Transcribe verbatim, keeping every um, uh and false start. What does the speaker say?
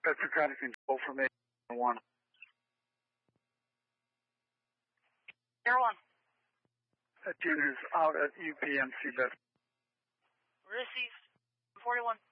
Bedford County Control from eight one. Zero one. That unit is out at U P M C Bedford. Received. forty-one.